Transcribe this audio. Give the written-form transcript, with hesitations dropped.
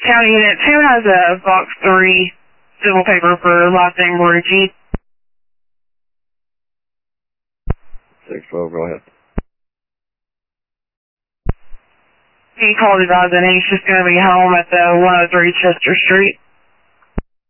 County Unit 2 has a Box 3 civil paper for Lightning Marucci. 612, go ahead. He called advising he's just going to be home at the 103 Chester Street.